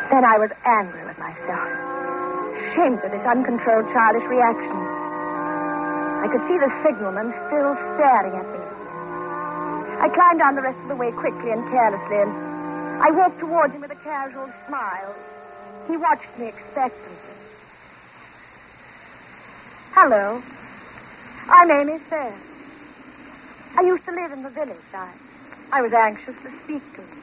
Then I was angry with myself, ashamed of this uncontrolled childish reaction. I could see the signalman still staring at me. I climbed down the rest of the way quickly and carelessly, and I walked towards him with a casual smile. He watched me expectantly. Hello. I'm Amy Sayre. I used to live in the village. I was anxious to speak to you.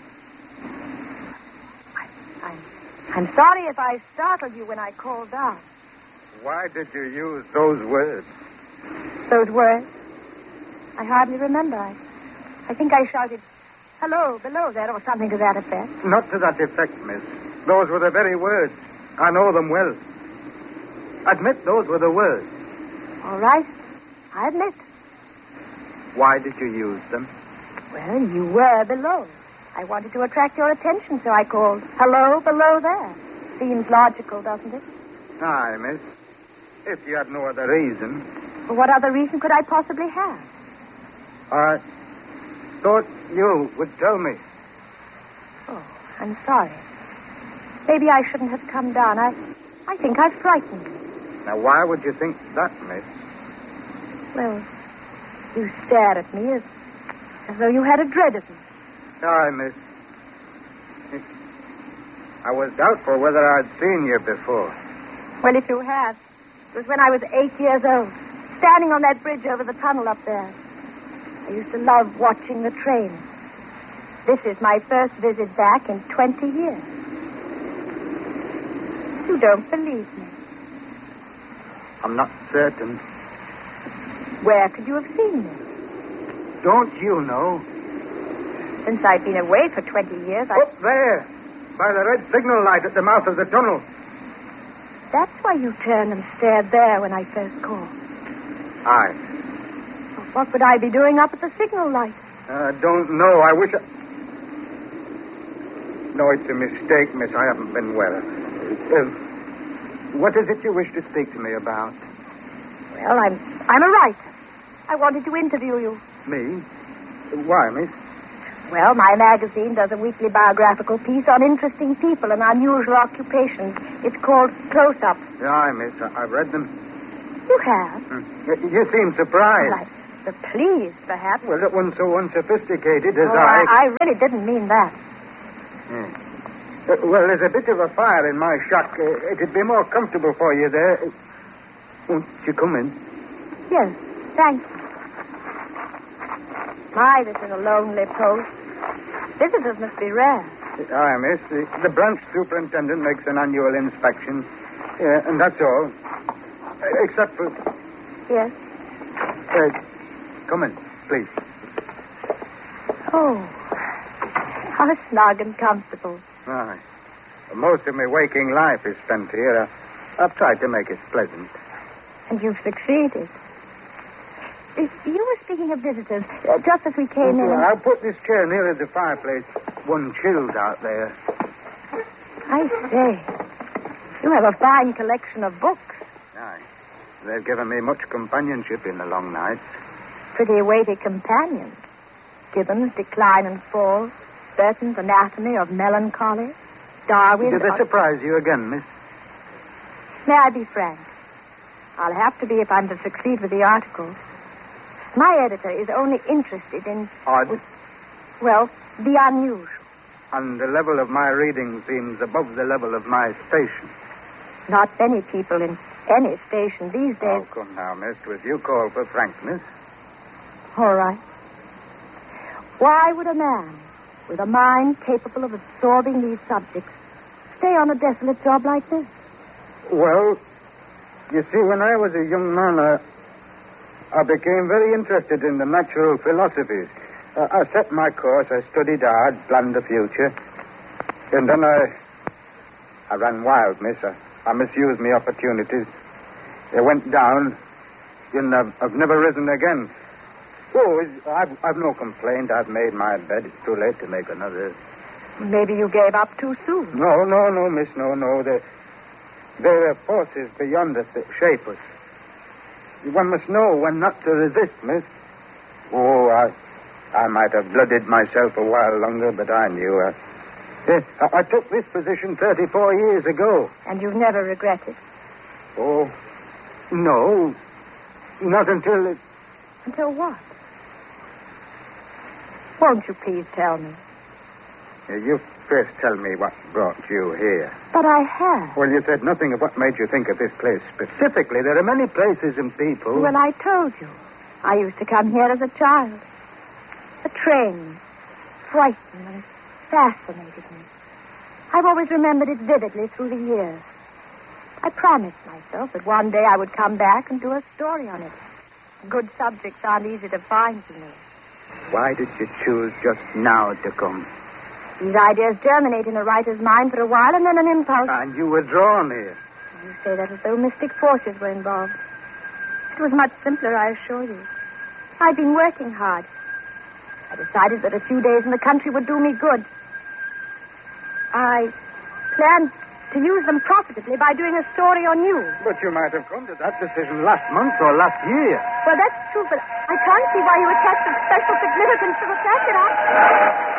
I'm sorry if I startled you when I called down. Why did you use those words? Those words? I hardly remember. I think I shouted, hello, below there, or something to that effect. Not to that effect, miss. Those were the very words. I know them well. Admit those were the words. All right. I admit. Why did you use them? Well, you were below. I wanted to attract your attention, so I called, hello, below there. Seems logical, doesn't it? Aye, miss. If you had no other reason. Well, what other reason could I possibly have? I thought you would tell me. Oh, I'm sorry. Maybe I shouldn't have come down. I think I've frightened you. Now, why would you think that, miss? Well, you stared at me as though you had a dread of me. Aye, miss. I was doubtful whether I'd seen you before. Well, if you have, it was when I was 8 years old, standing on that bridge over the tunnel up there. I used to love watching the train. This is my first visit back in 20 years. You don't believe me. I'm not certain. Where could you have seen me? Don't you know? Since I've been away for 20 years, Up there, by the red signal light at the mouth of the tunnel. That's why you turned and stared there when I first called. Aye. Well, what would I be doing up at the signal light? I don't know. I wish I... No, it's a mistake, miss. I haven't been well. What is it you wish to speak to me about? Well, I'm a writer. I wanted to interview you. Me? Why, miss? Well, my magazine does a weekly biographical piece on interesting people and unusual occupations. It's called Close-Up. Aye, miss. I've read them. You have? You seem surprised. Well, the pleased, perhaps. Well, that one's so unsophisticated as I really didn't mean that. Well, there's a bit of a fire in my shack. It'd be more comfortable for you there. Won't you come in? Yes, thank you. My, this is a lonely post. Visitors must be rare. Aye, miss. The branch superintendent makes an annual inspection. And that's all. Except for... Yes? Come in, please. Oh, how snug and comfortable. Aye. Most of my waking life is spent here. I've tried to make it pleasant. And you've succeeded. You were speaking of visitors just as we came in. I'll put this chair nearer the fireplace. One chilled out there. I say, you have a fine collection of books. Aye. They've given me much companionship in the long nights. Pretty weighty companions. Gibbon's Decline and Fall, Burton's Anatomy of Melancholy, Darwin's... Did they surprise you again, miss? May I be frank? I'll have to be if I'm to succeed with the articles. My editor is only interested in... Odd? Well, the unusual. And the level of my reading seems above the level of my station. Not many people in any station these days... Oh, come now, miss. With you call for frankness. All right. Why would a man with a mind capable of absorbing these subjects stay on a desolate job like this? Well, you see, when I was a young man, I became very interested in the natural philosophies. I set my course, I studied hard, planned the future. And then I ran wild, miss. I misused my opportunities. They went down, and I've never risen again. Oh, I've no complaint. I've made my bed. It's too late to make another. Maybe you gave up too soon. No, miss, no. There are forces beyond us that shape us. One must know when not to resist, miss. Oh, I might have blooded myself a while longer, but I knew. I took this position 34 years ago. And you've never regretted? Oh, no. Not until it... Until what? Won't you please tell me? You first tell me what brought you here. But I have. Well, you said nothing of what made you think of this place specifically. There are many places and people. Well, I told you. I used to come here as a child. The train frightened and fascinated me. I've always remembered it vividly through the years. I promised myself that one day I would come back and do a story on it. Good subjects aren't easy to find for me. Why did you choose just now to come? These ideas germinate in a writer's mind for a while, and then an impulse. And you were drawn here. You say that as though mystic forces were involved. It was much simpler, I assure you. I'd been working hard. I decided that a few days in the country would do me good. I planned to use them profitably by doing a story on you. But you might have come to that decision last month or last year. Well, that's true, but I can't see why you attach such special significance to the fact that I...